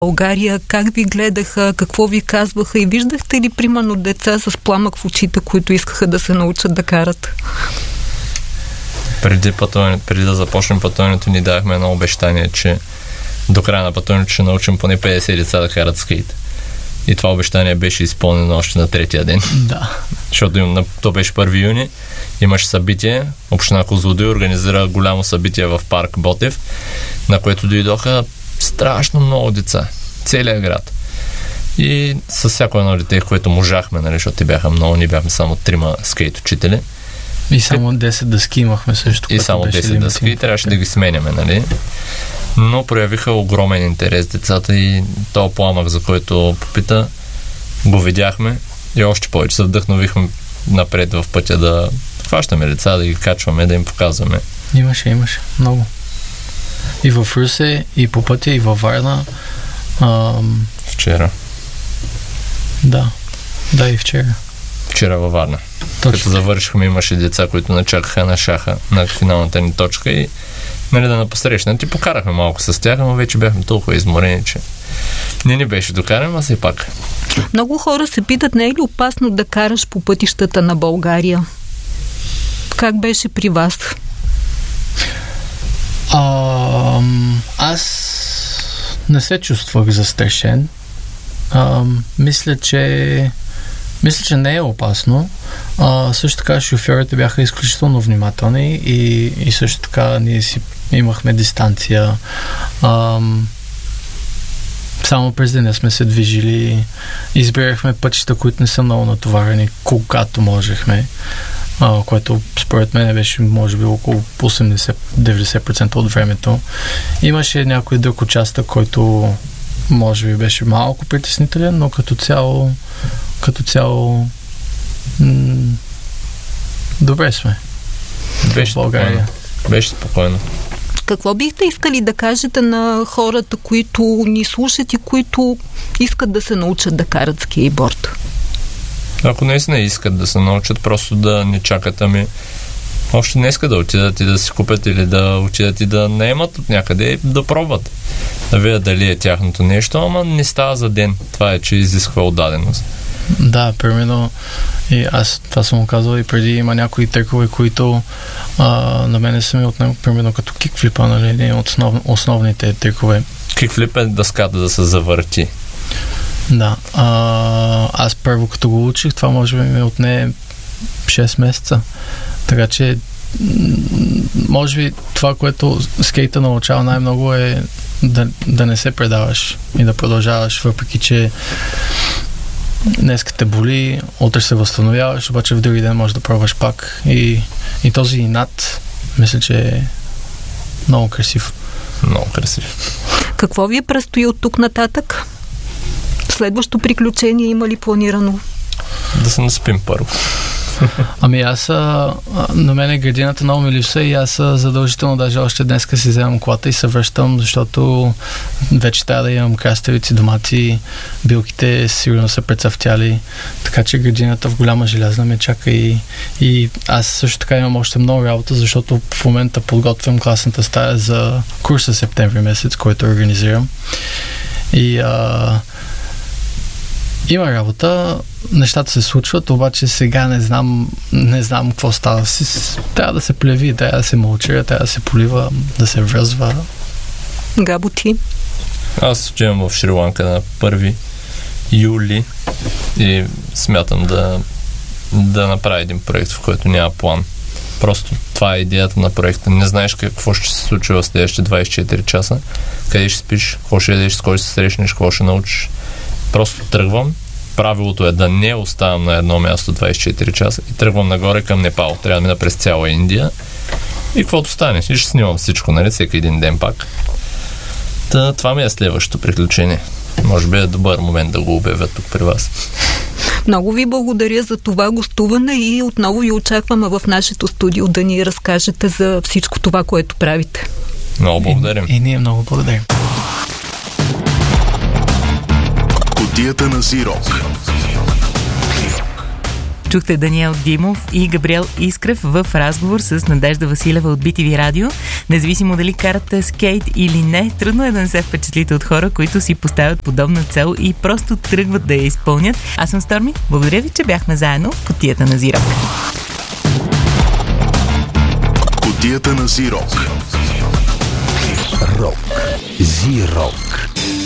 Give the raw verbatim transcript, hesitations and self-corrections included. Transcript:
България, как ви гледаха, какво ви казваха и виждахте ли, примерно, деца с пламък в очите, които искаха да се научат да карат? Преди пътуването, преди да започнем пътуването, ни давахме едно обещание, че до края на пътуването ще научим поне петдесет деца да карат скейт. И това обещание беше изпълнено още на третия ден. Да. Защото то беше първи юни, имаше събитие, община Козлодуй организира голямо събитие в парк Ботев, на което дойдоха страшно много деца. Целият град. И с всяко едно дете, което можахме, нали, защото те бяха много, ние бяхме само трима скейт учители. И само десет дъски имахме също. И само десет дъски и трябваше да ги сменяме, нали? Но проявиха огромен интерес децата и този пламък, за който попита, го видяхме и още повече се вдъхновихме напред в пътя да хващаме деца, да ги качваме, да им показваме. Имаше, имаше. Много. И в Русе, и по пътя, и във Варна. Ам... Вчера. Да. Да, и вчера. Вчера във Варна. Точно. Като завършихме, имаше деца, които начакаха на шаха на финалната ни точка и, нали, да напосрещнат и покарахме малко с тях, но вече бяхме толкова изморени, че не ни беше докаран, а все пак. Много хора се питат, не е ли опасно да караш по пътищата на България? Как беше при вас? А, аз не се чувствах застрашен. А, мисля, че мисля, че не е опасно. А, също така шофьорите бяха изключително внимателни и, и също така ние си имахме дистанция. А, само през деня сме се движили. Избирахме пътища, които не са много натоварени, когато можехме. Uh, което според мен беше може би около осемдесет до деветдесет процента от времето. Имаше някой друг участък, който може би беше малко притеснителен, но като цяло като цяло м- добре сме. Беше в България. Спокойно. Беше спокойно. Какво бихте искали да кажете на хората, които ни слушат и които искат да се научат да карат скейтборд? Ако наистина искат да се научат, просто да не чакат, ами още не искат да отидат и да си купят или да отидат и да наемат от някъде и да пробват. Да видят дали е тяхното нещо, ама не става за ден. Това е, че изисква отдаденост. Да, примерно и аз това съм му казал и преди, има някои трикове, които а, на мене са ми отнемо, примерно като кикфлипа, нали, един от основ, основните трикове. Кикфлип е дъската да се завърти. Да. А, аз първо като го учих, това може би ми отне шест месеца. Така че може би това, което скейта научава най-много е да, да не се предаваш и да продължаваш, въпреки че днеска те боли, утре се възстановяваш, обаче в други ден можеш да пробваш пак. И, и този инат, мисля, че е много красив. Много красив. Какво ви предстои от тук нататък? Следващо приключение има ли планирано? Да се наспим първо. Ами аз, а, на мене градината много ми липсва и аз задължително даже още днеска си вземам колата и се връщам, защото вече трябва да имам краставици, домати, билките сигурно са прецъфтяли, така че градината в голяма желязна ме чака и, и аз също така имам още много работа, защото в момента подготвям класната стая за курса септември месец, който организирам. И а, има работа, нещата се случват, обаче сега не знам, не знам какво става. Трябва да се плеви, трябва да се мълчи, трябва да се полива, да се връзва. Габо, ти? Аз отивам в Шри-Ланка на първи юли и смятам да, да направя един проект, в който няма план. Просто това е идеята на проекта. Не знаеш какво ще се случи в следващите двайсет и четири часа, къде ще спиш, какво ще ядеш, с кой ще се срещнеш, какво ще научиш. Просто тръгвам. Правилото е да не оставам на едно място двайсет и четири часа и тръгвам нагоре към Непал. Трябва да мина през цяла Индия и каквото стане. И ще снимам всичко, нали, всеки един ден пак. Та, това ми е следващото приключение. Може би е добър момент да го обявя тук при вас. Много ви благодаря за това гостуване и отново ви очакваме в нашето студио да ни разкажете за всичко това, което правите. Много благодарим. И, и ние много благодарим. Кутията на Сирок. Чухте Даниел Димов и Габриел Искрев в разговор с Надежда Василева от би ти ви Радио. Независимо дали карате скейт или не, трудно е да не се впечатлите от хора, които си поставят подобна цел и просто тръгват да я изпълнят. Аз съм Сторми. Благодаря ви, че бяхме заедно в Кутията на Зирок. Кутията на Зирок. Рок. Зирок.